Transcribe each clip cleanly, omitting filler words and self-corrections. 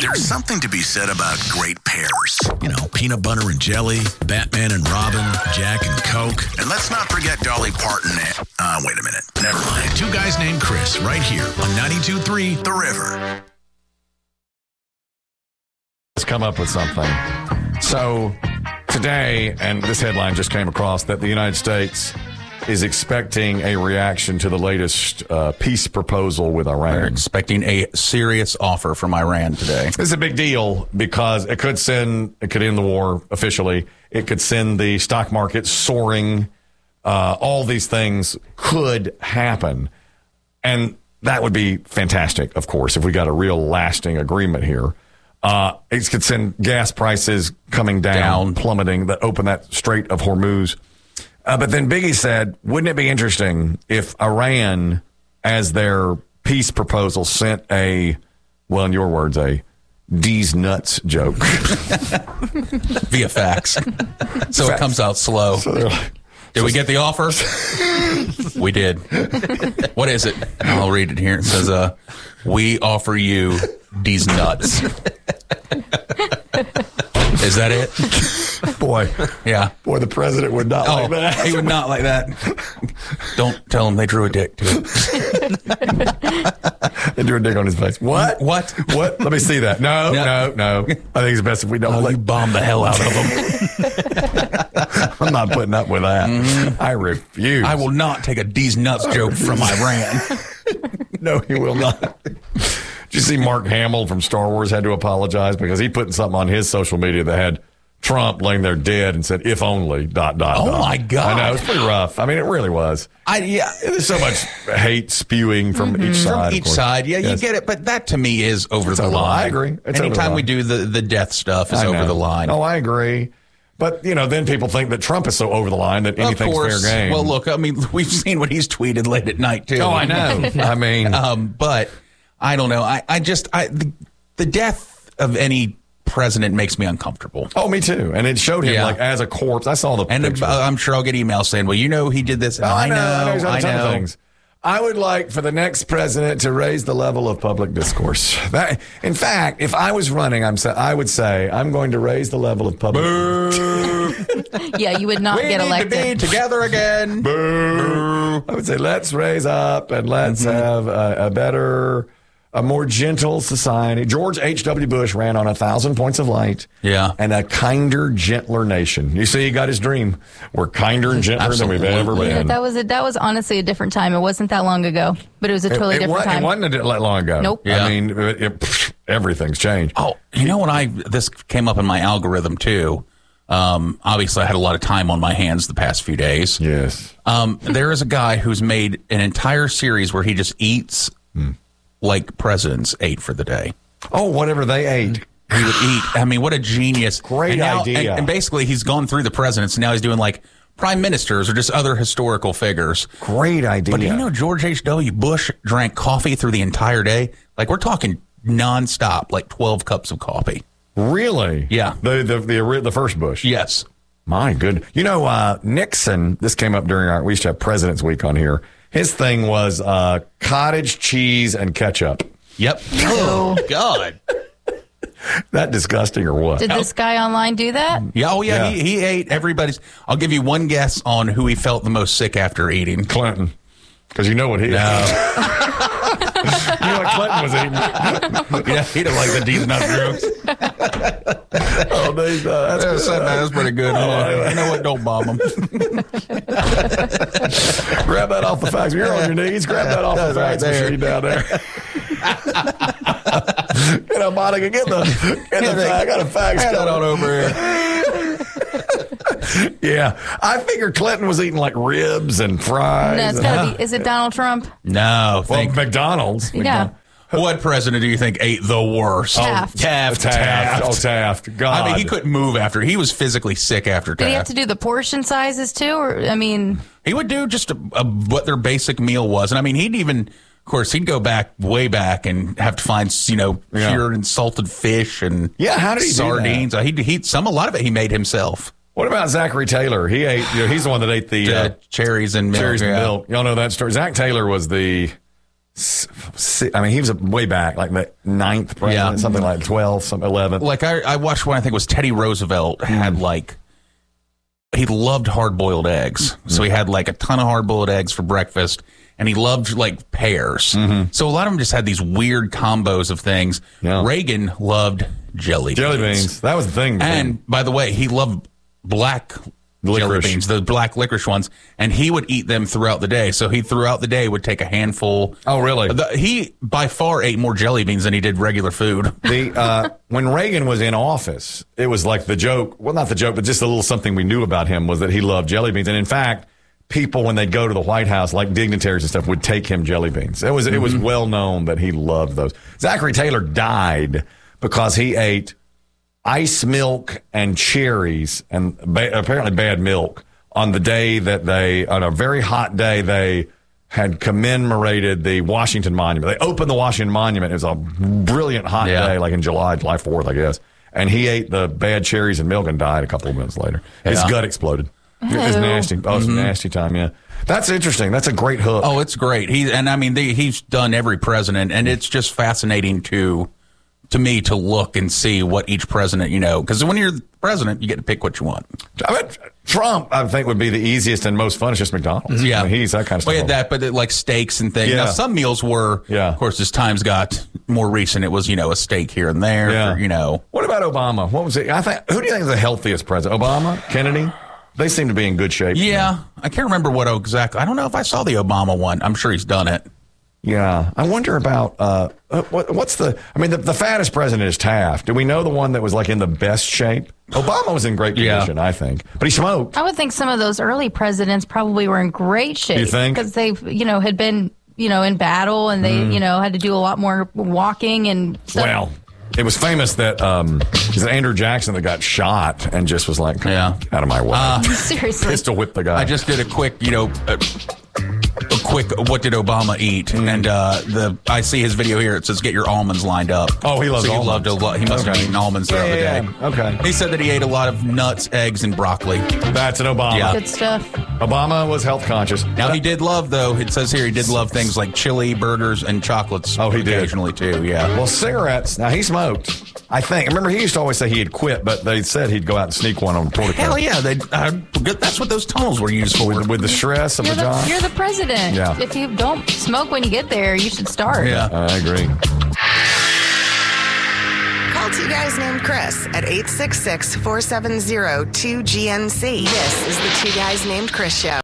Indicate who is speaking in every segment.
Speaker 1: There's something to be said about great pairs. You know, peanut butter and jelly, Batman and Robin, Jack and Coke. And let's not forget Dolly Parton and... wait a minute. Never mind. Two guys named Chris right here on 92.3 The River.
Speaker 2: Let's come up with something. So today, and this headline just came across, that the United States is expecting a reaction to the latest peace proposal with Iran.
Speaker 3: We're expecting a serious offer from Iran today.
Speaker 2: This is a big deal because it could end the war officially. It could send the stock market soaring. All these things could happen. And that would be fantastic, of course, if we got a real lasting agreement here. It could send gas prices coming down, plummeting, that open that Strait of Hormuz. But then Biggie said, wouldn't it be interesting if Iran, as their peace proposal, sent in your words, a D's nuts joke.
Speaker 3: Via fax. So it comes out slow. So did we get the offer? We did. What is it? I'll read it here. It says, we offer you D's nuts. Is that it?
Speaker 2: Boy.
Speaker 3: Yeah.
Speaker 2: Boy, the president would not like that.
Speaker 3: He would not like that. Don't tell him they drew a dick to it.
Speaker 2: They drew a dick on his face. What?
Speaker 3: What?
Speaker 2: Let me see that. No. I think it's best if we don't
Speaker 3: you bomb the hell out of him.
Speaker 2: I'm not putting up with that. Mm-hmm. I refuse.
Speaker 3: I will not take a D's nuts joke from Iran.
Speaker 2: No, he will not. Did you see Mark Hamill from Star Wars had to apologize because he put something on his social media that had Trump laying there dead and said, if only, ...
Speaker 3: Oh, my God.
Speaker 2: I know, it's pretty rough. I mean, it really was. There's so much hate spewing from each side.
Speaker 3: From each side, yeah, yes. You get it. But that, to me, is over the line.
Speaker 2: I agree.
Speaker 3: Anytime we do the death stuff is over the line.
Speaker 2: No, I agree. But, then people think that Trump is so over the line that anything's fair game.
Speaker 3: Well, look, I mean, we've seen what he's tweeted late at night, too.
Speaker 2: Oh, I know. I mean.
Speaker 3: But I don't know. The death of any president makes me uncomfortable.
Speaker 2: Oh, me too. And it showed him as a corpse. I saw the picture.
Speaker 3: I'm sure I'll get emails saying, well, he did this. I know. Things.
Speaker 2: I would like for the next president to raise the level of public discourse. In fact, if I was running, I would say I'm going to raise the level of public discourse.
Speaker 4: Yeah, you would not get elected.
Speaker 3: We need to be together again.
Speaker 2: Boo. I would say let's raise up and let's have a more gentle society. George H.W. Bush ran on 1,000 points of light.
Speaker 3: Yeah.
Speaker 2: And a kinder, gentler nation. You see, he got his dream. We're kinder and gentler than we've ever been.
Speaker 4: Yeah, that was honestly a different time. It wasn't that long ago, but it was a totally different time.
Speaker 2: It wasn't that long ago.
Speaker 4: Nope.
Speaker 2: Yeah. I mean, everything's changed.
Speaker 3: Oh, when this came up in my algorithm too. Obviously, I had a lot of time on my hands the past few days.
Speaker 2: Yes.
Speaker 3: There is a guy who's made an entire series where he just eats like presidents ate for the day.
Speaker 2: Oh, whatever they ate.
Speaker 3: He would eat. I mean, what a genius.
Speaker 2: Great idea.
Speaker 3: And basically, he's gone through the presidents, and now he's doing like prime ministers or just other historical figures.
Speaker 2: Great idea.
Speaker 3: But do you know George H.W. Bush drank coffee through the entire day? Like, we're talking nonstop, like 12 cups of coffee.
Speaker 2: Really?
Speaker 3: Yeah.
Speaker 2: The first Bush?
Speaker 3: Yes.
Speaker 2: My goodness. Nixon, this came up during we used to have President's Week on here. His thing was cottage cheese and ketchup.
Speaker 3: Yep. Oh, God.
Speaker 2: That disgusting or what?
Speaker 4: Did this guy online do that?
Speaker 3: Yeah. Oh, yeah. He ate everybody's. I'll give you one guess on who he felt the most sick after eating.
Speaker 2: Clinton. Because you know what he is. You know what Clinton was eating?
Speaker 3: Yeah, he didn't like the D's nut jokes. That's pretty good. You know what? Don't bomb him.
Speaker 2: Grab that off the fax. You're on your knees. Grab that off the fax machine down there. Get up, Monica. Get the fax. I got a fax
Speaker 3: coming on over here.
Speaker 2: Yeah. I figured Clinton was eating like ribs and fries.
Speaker 4: No, it's gotta be. Is it Donald Trump?
Speaker 3: No.
Speaker 2: Well, McDonald's.
Speaker 4: Yeah.
Speaker 3: What president do you think ate the worst?
Speaker 4: Taft.
Speaker 3: Taft.
Speaker 2: Oh, Taft. God.
Speaker 3: I mean, he couldn't move after. He was physically sick after Taft.
Speaker 4: Did he have to do the portion sizes too? Or, I mean...
Speaker 3: He would do just what their basic meal was. And I mean, he'd go way back and have to find, cured and salted fish and
Speaker 2: how did he
Speaker 3: sardines.
Speaker 2: Do that?
Speaker 3: A lot of it he made himself.
Speaker 2: What about Zachary Taylor? He ate, he's the one that ate the
Speaker 3: cherries and milk.
Speaker 2: Cherries and milk. Y'all know that story. Zach Taylor was the I mean, he was way back, like the 9th president, something like 12th, some 11th.
Speaker 3: Like I watched one, I think it was Teddy Roosevelt had like, he loved hard-boiled eggs. So he had like a ton of hard-boiled eggs for breakfast, and he loved like pears. So a lot of them just had these weird combos of things.
Speaker 2: Yeah.
Speaker 3: Reagan loved jelly beans.
Speaker 2: That was the thing.
Speaker 3: And by the way, he loved black jelly beans, the black licorice ones, and he would eat them throughout the day. So he throughout the day would take a handful.
Speaker 2: Oh, really?
Speaker 3: He by far ate more jelly beans than he did regular food.
Speaker 2: When Reagan was in office, it was like the joke. Well, not the joke, but just a little something we knew about him was that he loved jelly beans. And in fact, people, when they'd go to the White House, like dignitaries and stuff, would take him jelly beans. It was well known that he loved those. Zachary Taylor died because he ate ice milk and cherries and apparently bad milk on the day that on a very hot day, they had commemorated the Washington Monument. They opened the Washington Monument. It was a brilliant hot day, like in July 4th, I guess. And he ate the bad cherries and milk and died a couple of minutes later. His gut exploded. It was nasty. Oh, it was a nasty time, yeah. That's interesting. That's a great hook.
Speaker 3: Oh, it's great. He's done every president, and it's just fascinating to me to look and see what each president, because when you're the president, you get to pick what you want.
Speaker 2: I mean, Trump, I think, would be the easiest and most fun. It's just McDonald's.
Speaker 3: Yeah.
Speaker 2: I mean, he's that kind of stuff.
Speaker 3: We had that, but like steaks and things.
Speaker 2: Yeah.
Speaker 3: Now, some meals were, of course, as times got more recent, it was, a steak here and there.
Speaker 2: Yeah. What about Obama? What was it? Who do you think is the healthiest president? Obama? Kennedy? They seem to be in good shape.
Speaker 3: Yeah. I can't remember what exactly. I don't know if I saw the Obama one. I'm sure he's done it.
Speaker 2: Yeah. I wonder about what's the fattest president is Taft. Do we know the one that was like in the best shape? Obama was in great condition, I think. But he smoked.
Speaker 4: I would think some of those early presidents probably were in great shape.
Speaker 2: You think?
Speaker 4: Because they, had been, in battle and they, had to do a lot more walking and stuff.
Speaker 2: Well, it was famous that is it Andrew Jackson that got shot and just was like, get out of my way.
Speaker 4: Seriously.
Speaker 2: Pistol whipped the guy.
Speaker 3: I just did a quick, what did Obama eat? And I see his video here. It says, get your almonds lined up.
Speaker 2: Oh, he loves almonds.
Speaker 3: He must have eaten almonds throughout the day.
Speaker 2: Okay.
Speaker 3: He said that he ate a lot of nuts, eggs, and broccoli.
Speaker 2: That's an Obama.
Speaker 3: Yeah.
Speaker 4: Good stuff.
Speaker 2: Obama was health conscious.
Speaker 3: Now, he did love, though, it says here, he did love things like chili, burgers, and chocolates.
Speaker 2: Oh, he did.
Speaker 3: Occasionally, too, yeah.
Speaker 2: Well, cigarettes. Now, he smoked. I think. Remember, he used to always say he had quit, but they said he'd go out and sneak one on the portico.
Speaker 3: Hell yeah. That's what those tunnels were used for.
Speaker 2: With the stress of the job.
Speaker 4: You're the president.
Speaker 2: Yeah.
Speaker 4: If you don't smoke when you get there, you should start.
Speaker 3: Yeah.
Speaker 2: I agree.
Speaker 5: Call Two Guys Named Chris at 866-470-2GNC. This is the Two Guys Named Chris Show.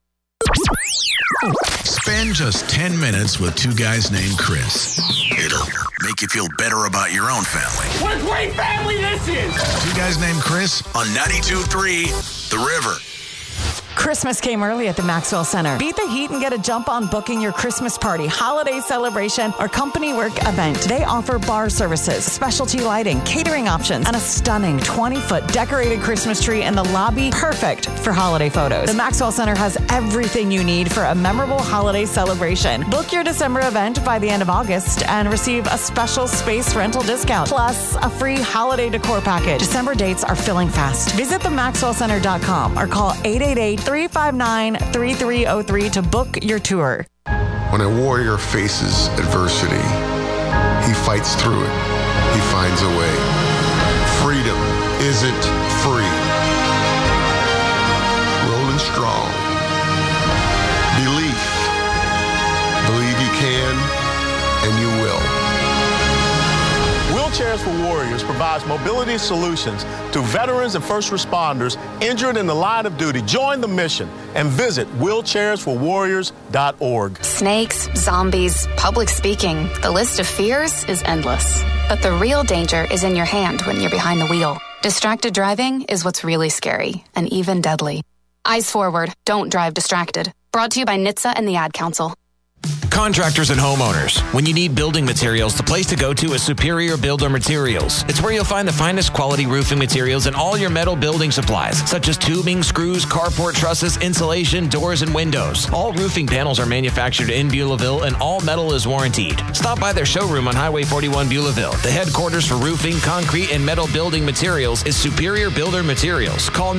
Speaker 1: Spend just 10 minutes with Two Guys Named Chris. It'll make you feel better about your own family.
Speaker 6: What a great family this is!
Speaker 1: Two Guys Named Chris on 92.3 The River.
Speaker 7: Christmas came early at the Maxwell Center. Beat the heat and get a jump on booking your Christmas party, holiday celebration, or company work event. They offer bar services, specialty lighting, catering options, and a stunning 20-foot decorated Christmas tree in the lobby, perfect for holiday photos. The Maxwell Center has everything you need for a memorable holiday celebration. Book your December event by the end of August and receive a special space rental discount, plus a free holiday decor package. December dates are filling fast. Visit themaxwellcenter.com or call 888-359-3303 to book your tour.
Speaker 8: When a warrior faces adversity, he fights through it. He finds a way. Freedom isn't free. Rolling strong. Belief. Believe you can, and you will.
Speaker 9: Wheelchairs for Warriors provides mobility solutions to veterans and first responders injured in the line of duty. Join the mission and visit wheelchairsforwarriors.org.
Speaker 10: Snakes, zombies, public speaking. The list of fears is endless. But the real danger is in your hand when you're behind the wheel. Distracted driving is what's really scary and even deadly. Eyes forward. Don't drive distracted. Brought to you by NHTSA and the Ad Council.
Speaker 11: Contractors and homeowners, when you need building materials, the place to go to is Superior Builder Materials. It's where you'll find the finest quality roofing materials and all your metal building supplies, such as tubing, screws, carport trusses, insulation, doors, and windows. All roofing panels are manufactured in Beulahville, and all metal is warrantied. Stop by their showroom on Highway 41 Beulahville. The headquarters for roofing, concrete, and metal building materials is Superior Builder Materials. Call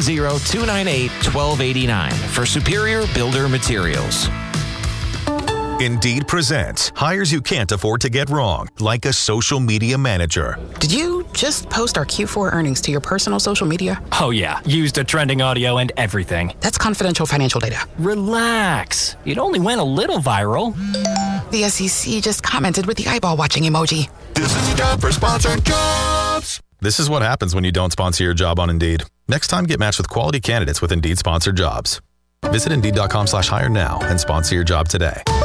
Speaker 11: 910-298-1289 for Superior Builder Materials.
Speaker 12: Indeed presents hires you can't afford to get wrong, like a social media manager.
Speaker 13: Did you just post our Q4 earnings to your personal social media?
Speaker 14: Oh, yeah. Used a trending audio and everything.
Speaker 13: That's confidential financial data.
Speaker 14: Relax. It only went a little viral.
Speaker 13: The SEC just commented with the eyeball watching emoji.
Speaker 12: This is time for sponsored jobs. This is what happens when you don't sponsor your job on Indeed. Next time, get matched with quality candidates with Indeed sponsored jobs. Visit Indeed.com/hire now and sponsor your job today.